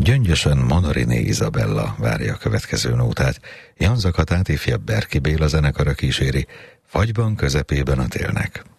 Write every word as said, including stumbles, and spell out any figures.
Gyöngyösen Manariné Izabella várja a következő nótát. Jan Zakatát ifjabb Berki Béla zenekara kíséri, Fagyban közepében a télnek.